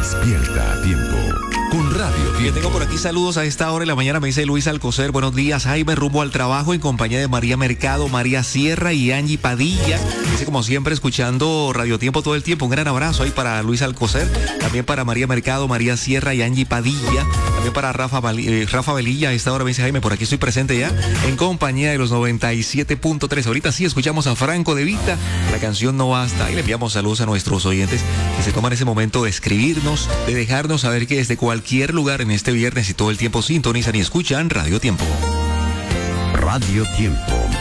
Despierta a tiempo con Radio Yo Tiempo. tengo por aquí saludos a esta hora de la mañana. Me dice Luis Alcocer. Buenos días, Jaime. Rumbo al trabajo en compañía de María Mercado, María Sierra y Angie Padilla. Dice, como siempre, escuchando Radio Tiempo todo el tiempo. Un gran abrazo ahí para Luis Alcocer. También para María Mercado, María Sierra y Angie Padilla. También para Rafa Velilla. A esta hora me dice, Jaime, por aquí estoy presente ya en compañía de los 97.3. Ahorita sí escuchamos a Franco De Vita. La canción No Basta. Y le enviamos saludos a nuestros oyentes que se toman ese momento de escribirnos, de dejarnos saber que desde cualquier lugar en este viernes y todo el tiempo sintonizan y escuchan Radio Tiempo. Radio Tiempo